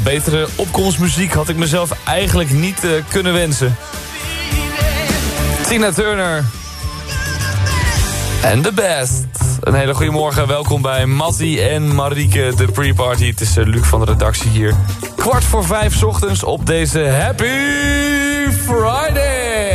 Betere opkomstmuziek had ik mezelf eigenlijk niet kunnen wensen. Tina Turner. En The Best. Een hele goede morgen. Welkom bij Mattie en Marieke, de pre-party. Het is Luc van de redactie hier. 4:45 ochtends op deze Happy Friday.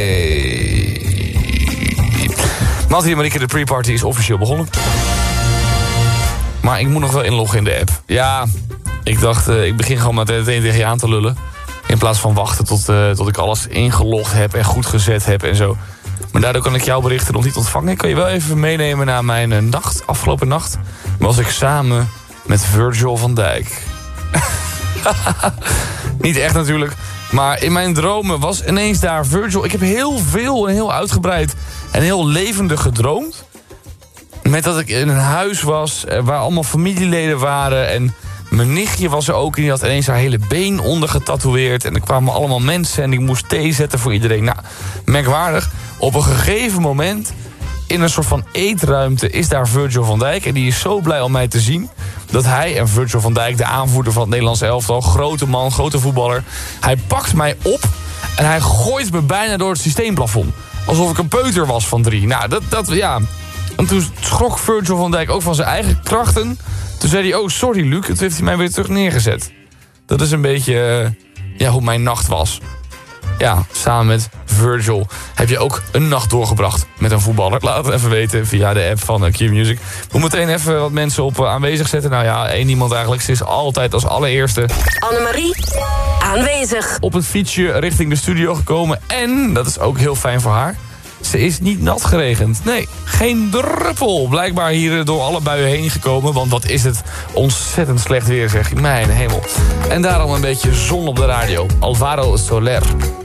Mattie en Marieke, de pre-party is officieel begonnen. Maar ik moet nog wel inloggen in de app. Ja, ik dacht, ik begin gewoon met het een tegen je aan te lullen. In plaats van wachten tot ik alles ingelogd heb en goed gezet heb en zo. Maar daardoor kan ik jouw berichten nog niet ontvangen. Ik kan je wel even meenemen naar mijn nacht. Afgelopen nacht was ik samen met Virgil van Dijk. Niet echt natuurlijk. Maar in mijn dromen was ineens daar Virgil. Ik heb heel veel en heel uitgebreid en heel levendig gedroomd. Met dat ik in een huis was waar allemaal familieleden waren. En mijn nichtje was er ook en die had ineens haar hele been onder getatoeëerd. En er kwamen allemaal mensen en ik moest thee zetten voor iedereen. Nou, merkwaardig. Op een gegeven moment, in een soort van eetruimte, is daar Virgil van Dijk. En die is zo blij om mij te zien dat hij, en Virgil van Dijk, de aanvoerder van het Nederlands elftal, grote man, grote voetballer, hij pakt mij op en hij gooit me bijna door het systeemplafond. Alsof ik een peuter was van 3. Nou, ja. En toen schrok Virgil van Dijk ook van zijn eigen krachten. Toen zei hij, oh sorry Luc, toen heeft hij mij weer terug neergezet. Dat is een beetje hoe mijn nacht was. Ja, samen met Virgil heb je ook een nacht doorgebracht met een voetballer. Laat het even weten via de app van Q-Music. Moet meteen even wat mensen op aanwezig zetten. Nou ja, één iemand eigenlijk. Ze is altijd als allereerste Annemarie, aanwezig. op het fietsje richting de studio gekomen. En, dat is ook heel fijn voor haar, ze is niet nat geregend. Nee, geen druppel. Blijkbaar hier door alle buien heen gekomen. Want wat is het ontzettend slecht weer, zeg ik. Mijn hemel. En daarom een beetje zon op de radio. Alvaro Soler.